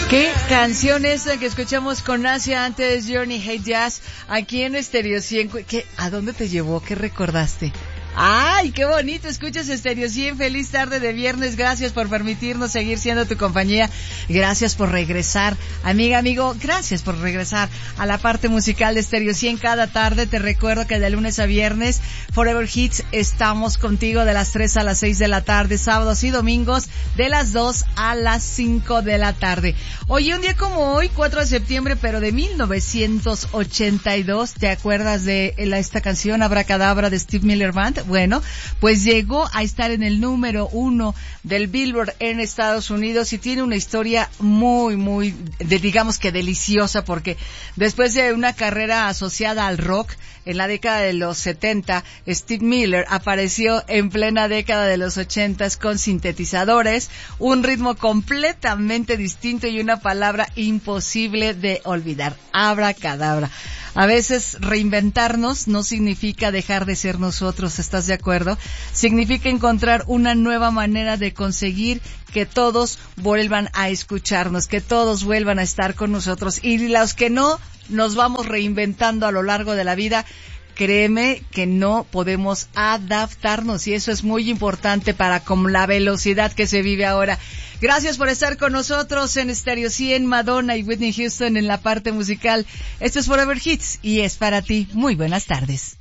¿Qué canción esa que escuchamos con Asia antes, Journey Hate Jazz, aquí en Stereo 100? ¿A dónde te llevó? ¿Qué recordaste? ¡Ay, qué bonito! Escuchas Stereo 100, feliz tarde de viernes, gracias por permitirnos seguir siendo tu compañía, gracias por regresar, amiga, amigo, gracias por regresar a la parte musical de Stereo 100 cada tarde. Te recuerdo que de lunes a viernes, Forever Hits, estamos contigo de las 3 a las 6 de la tarde, sábados y domingos de las 2 a las 5 de la tarde. Oye, un día como hoy, 4 de septiembre, pero de 1982, ¿te acuerdas de esta canción, Abracadabra, de Steve Miller Band? Bueno, pues llegó a estar en el número 1 del Billboard en Estados Unidos y tiene una historia muy, digamos que deliciosa, porque después de una carrera asociada al rock en la década de los 70, Steve Miller apareció en plena década de los 80 con sintetizadores, un ritmo completamente distinto y una palabra imposible de olvidar, abracadabra. A veces reinventarnos no significa dejar de ser nosotros, ¿estás de acuerdo? Significa encontrar una nueva manera de conseguir que todos vuelvan a escucharnos, que todos vuelvan a estar con nosotros. Y los que no, nos vamos reinventando a lo largo de la vida. Créeme que no podemos adaptarnos y eso es muy importante para con la velocidad que se vive ahora. Gracias por estar con nosotros en Stereo 100, Madonna y Whitney Houston en la parte musical. Esto es Forever Hits y es para ti. Muy buenas tardes.